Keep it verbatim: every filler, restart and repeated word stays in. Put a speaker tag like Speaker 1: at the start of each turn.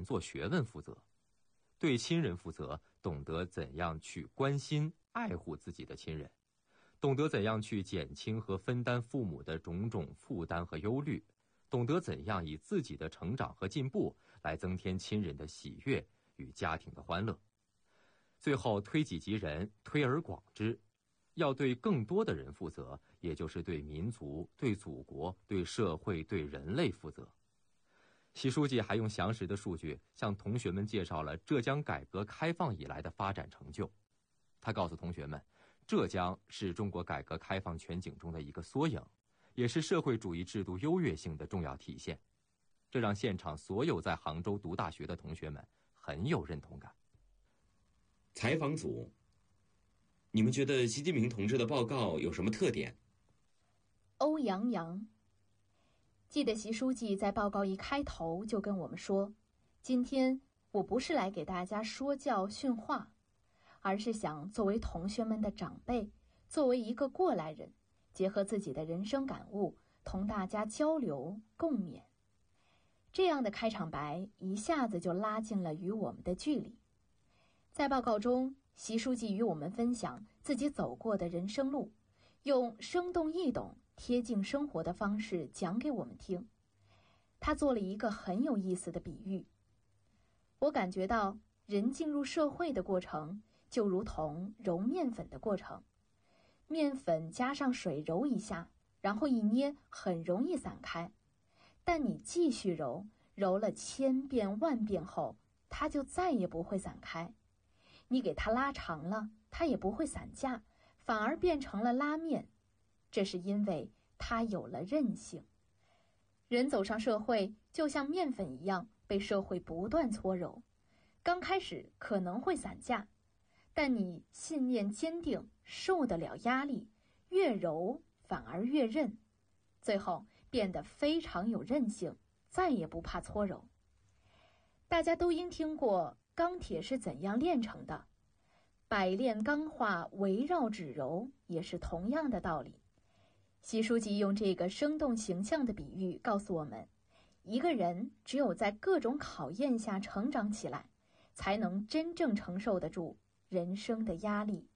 Speaker 1: 人做学问负责。对亲人负责，懂得怎样去关心、爱护自己的亲人，懂得怎样去减轻和分担父母的种种负担和忧虑，懂得怎样以自己的成长和进步来增添亲人的喜悦与家庭的欢乐。最后推己及人，推而广之，要对更多的人负责，也就是对民族、对祖国、对社会、对人类负责。习书记还用详实的数据向同学们介绍了浙江改革开放以来的发展成就。他告诉同学们，浙江是中国改革开放全景中的一个缩影，也是社会主义制度优越性的重要体现。这让现场所有在杭州读大学的同学们很有认同感。
Speaker 2: 采访组，你们觉得习近平同志的报告有什么特点？
Speaker 3: 欧阳阳。记得习书记在报告一开头就跟我们说，今天我不是来给大家说教训话，而是想作为同学们的长辈，作为一个过来人，结合自己的人生感悟，同大家交流共勉。这样的开场白一下子就拉近了与我们的距离。在报告中，习书记与我们分享自己走过的人生路，用生动易懂、贴近生活的方式讲给我们听。他做了一个很有意思的比喻。我感觉到人进入社会的过程就如同揉面粉的过程，面粉加上水揉一下，然后一捏很容易散开，但你继续揉，揉了千遍万遍后，它就再也不会散开。你给它拉长了，它也不会散架，反而变成了拉面。这是因为它有了韧性。人走上社会，就像面粉一样，被社会不断搓揉。刚开始可能会散架，但你信念坚定，受得了压力，越揉反而越韧，最后变得非常有韧性，再也不怕搓揉。大家都应听过钢铁是怎样炼成的，百炼钢化围绕指揉也是同样的道理。习书记用这个生动形象的比喻告诉我们，一个人只有在各种考验下成长起来，才能真正承受得住人生的压力。